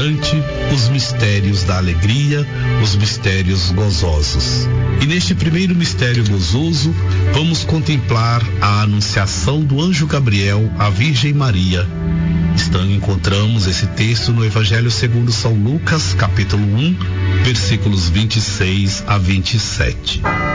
instante os mistérios da alegria, os mistérios gozosos. E neste primeiro mistério gozoso, vamos contemplar a anunciação do anjo Gabriel à Virgem Maria. Encontramos esse texto no Evangelho segundo São Lucas, capítulo 1, versículos 26 a 27.